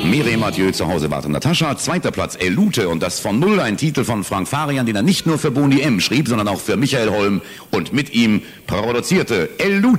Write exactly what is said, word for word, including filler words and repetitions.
Mireille Mathieu, zu Hause wartet Natascha. Zweiter Platz, Elute, und das von Null, ein Titel von Frank Farian, den er nicht nur für Boni M schrieb, sondern auch für Michael Holm und mit ihm produzierte. Elute.